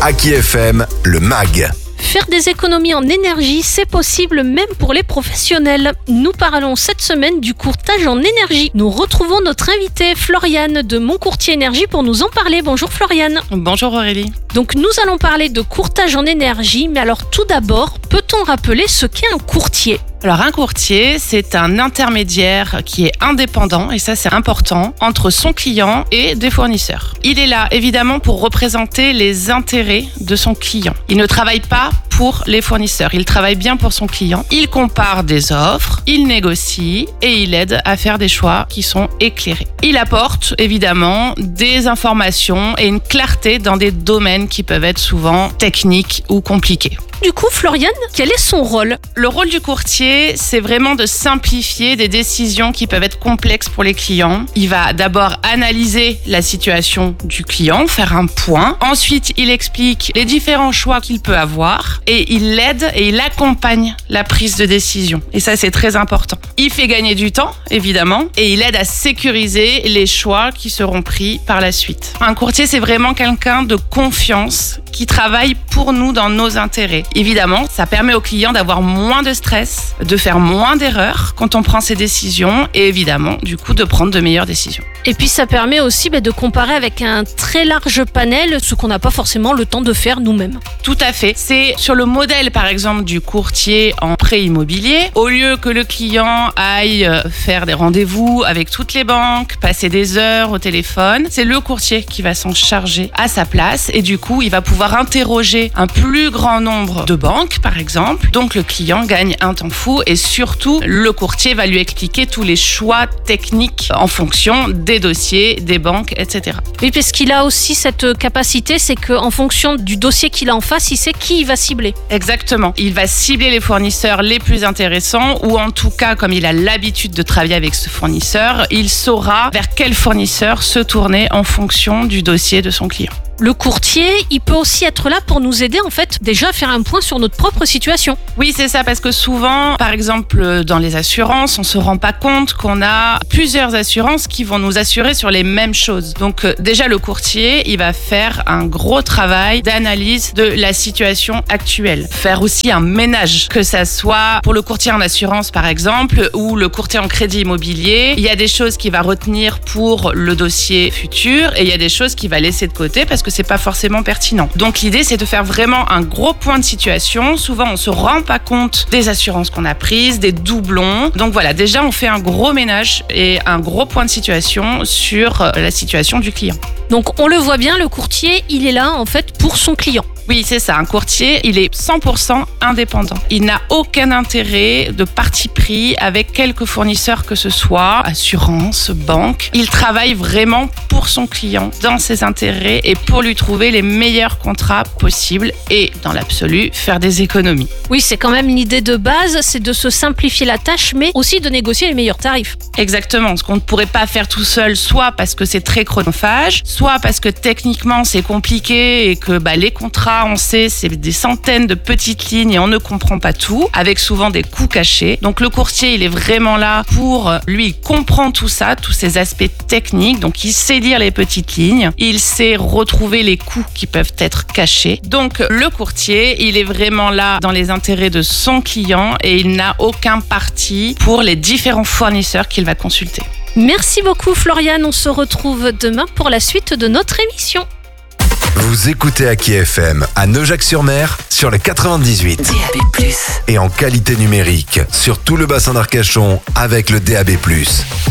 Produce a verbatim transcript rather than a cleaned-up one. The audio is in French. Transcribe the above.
Aki F M, le M A G. Faire des économies en énergie, c'est possible même pour les professionnels. Nous parlons cette semaine du courtage en énergie. Nous retrouvons notre invitée Floriane de Mon Courtier Énergie pour nous en parler. Bonjour Floriane. Bonjour Aurélie. Donc nous allons parler de courtage en énergie, mais alors tout d'abord, peut-on rappeler ce qu'est un courtier ? Alors un courtier, c'est un intermédiaire qui est indépendant, et ça c'est important, entre son client et des fournisseurs. Il est là évidemment pour représenter les intérêts de son client. Il ne travaille pas pour les fournisseurs, il travaille bien pour son client. Il compare des offres, il négocie et il aide à faire des choix qui sont éclairés. Il apporte évidemment des informations et une clarté dans des domaines qui peuvent être souvent techniques ou compliqués. Du coup, Floriane, quel est son rôle ? Le rôle du courtier, c'est vraiment de simplifier des décisions qui peuvent être complexes pour les clients. Il va d'abord analyser la situation du client, faire un point. Ensuite, il explique les différents choix qu'il peut avoir et il l'aide et il accompagne la prise de décision. Et ça, c'est très important. Il fait gagner du temps, évidemment, et il aide à sécuriser les choix qui seront pris par la suite. Un courtier, c'est vraiment quelqu'un de confiance qui travaille pour nous dans nos intérêts. Évidemment, ça permet au client d'avoir moins de stress, de faire moins d'erreurs quand on prend ses décisions et évidemment, du coup, de prendre de meilleures décisions. Et puis ça permet aussi bah, de comparer avec un très large panel, ce qu'on n'a pas forcément le temps de faire nous-mêmes. Tout à fait. C'est sur le modèle, par exemple, du courtier en prêt immobilier. Au lieu que le client aille faire des rendez-vous avec toutes les banques, passer des heures au téléphone, c'est le courtier qui va s'en charger à sa place et du coup, il va pouvoir interroger un plus grand nombre de banques, par exemple. Donc, le client gagne un temps fou et surtout, le courtier va lui expliquer tous les choix techniques en fonction des dossiers, des banques, et cetera. Oui, parce qu'il a aussi cette capacité, c'est qu'en fonction du dossier qu'il a en face, il sait qui il va cibler. Exactement. Il va cibler les fournisseurs les plus intéressants ou en tout cas, comme il a l'habitude de travailler avec ce fournisseur, il saura vers quel fournisseur se tourner en fonction du dossier de son client. Le courtier, il peut aussi être là pour nous aider en fait déjà à faire un point sur notre propre situation. Oui, c'est ça, parce que souvent, par exemple, dans les assurances, on se rend pas compte qu'on a plusieurs assurances qui vont nous assurer sur les mêmes choses. Donc déjà, le courtier, il va faire un gros travail d'analyse de la situation actuelle. Faire aussi un ménage, que ça soit pour le courtier en assurance, par exemple, ou le courtier en crédit immobilier. Il y a des choses qu'il va retenir pour le dossier futur et il y a des choses qu'il va laisser de côté parce que c'est pas forcément pertinent. Donc l'idée, c'est de faire vraiment un gros point de situation. Souvent, on se rend pas compte des assurances qu'on a prises, des doublons. Donc voilà, déjà, on fait un gros ménage et un gros point de situation sur la situation du client. Donc on le voit bien, le courtier, il est là en fait pour son client. Oui, c'est ça. Un courtier, il est cent pour cent indépendant. Il n'a aucun intérêt de parti pris avec quelque fournisseur que ce soit, assurance, banque. Il travaille vraiment pour son client, dans ses intérêts et pour lui trouver les meilleurs contrats possibles et, dans l'absolu, faire des économies. Oui, c'est quand même l'idée de base, c'est de se simplifier la tâche, mais aussi de négocier les meilleurs tarifs. Exactement. Ce qu'on ne pourrait pas faire tout seul, soit parce que c'est très chronophage, soit parce que techniquement c'est compliqué et que bah, les contrats, on sait, c'est des centaines de petites lignes et on ne comprend pas tout, avec souvent des coûts cachés. Donc le courtier, il est vraiment là pour, lui, il comprend tout ça, tous ces aspects techniques, donc il sait lire les petites lignes, il sait retrouver les coûts qui peuvent être cachés. Donc le courtier, il est vraiment là dans les intérêts de son client et il n'a aucun parti pour les différents fournisseurs qu'il va consulter. Merci beaucoup Floriane, on se retrouve demain pour la suite de notre émission. Vous écoutez Aki F M à Naujac-sur-Mer sur le quatre-vingt-dix-huit. D A B plus. Et en qualité numérique sur tout le bassin d'Arcachon avec le D A B plus.